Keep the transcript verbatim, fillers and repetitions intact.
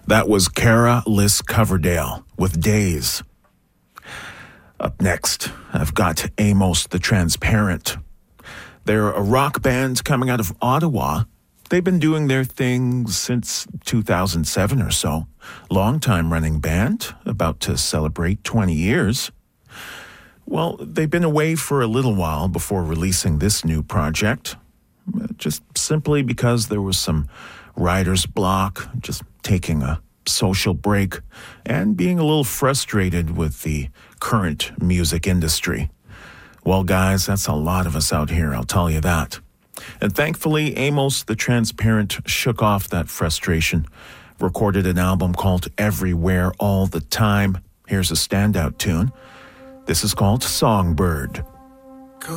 That was Cara Liss Coverdale with Days. Up next, I've got Amos the Transparent. They're a rock band coming out of Ottawa. They've been doing their thing since two thousand seven or so. Long-time running band, about to celebrate twenty years. Well, they've been away for a little while before releasing this new project, just simply because there was some writer's block, just taking a social break, and being a little frustrated with the current music industry. Well, guys, that's a lot of us out here, I'll tell you that. And thankfully, Amos the Transparent shook off that frustration, recorded an album called Everywhere All the Time. Here's a standout tune. This is called Songbird.